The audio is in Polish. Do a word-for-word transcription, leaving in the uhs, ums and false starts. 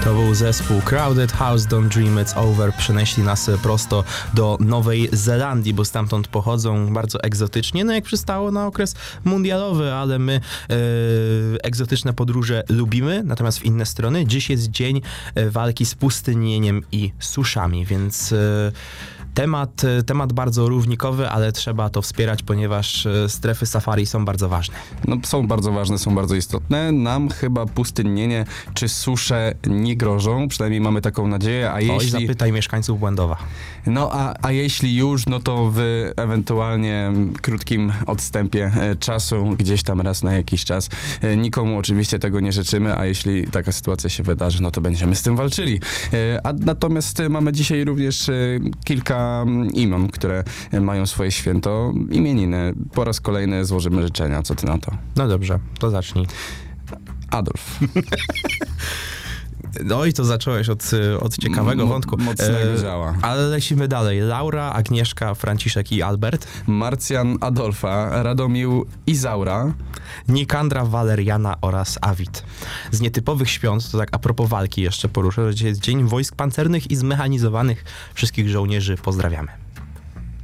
To był zespół Crowded House, Don't Dream It's Over. Przenieśli nas prosto do Nowej Zelandii, bo stamtąd pochodzą bardzo egzotycznie, no jak przystało na okres mundialowy, ale my e, egzotyczne podróże lubimy, natomiast w inne strony. Dziś jest dzień walki z pustynieniem i suszami, więc e, Temat, temat bardzo równikowy, ale trzeba to wspierać, ponieważ strefy safari są bardzo ważne. No są bardzo ważne, są bardzo istotne. Nam chyba pustynnienie czy susze nie grożą, przynajmniej mamy taką nadzieję, a Oj, jeśli... zapytaj mieszkańców Błędowa. No a, a jeśli już, no to w ewentualnie krótkim odstępie e, czasu, gdzieś tam raz na jakiś czas. E, nikomu oczywiście tego nie życzymy, a jeśli taka sytuacja się wydarzy, no to będziemy z tym walczyli. E, a natomiast e, mamy dzisiaj również e, kilka imam, które mają swoje święto, imieniny. Po raz kolejny złożymy życzenia. Co ty na to? No dobrze, to zacznij. Adolf. No i to zacząłeś od, od ciekawego Mo- wątku. Mocnego e, działa. Ale lecimy dalej. Laura, Agnieszka, Franciszek i Albert. Marcjan Adolfa, Radomił Izaura. Nikandra, Waleriana oraz Awit. Z nietypowych świąt, to tak a propos walki jeszcze poruszę, że dzisiaj jest Dzień Wojsk Pancernych i Zmechanizowanych. Wszystkich żołnierzy pozdrawiamy.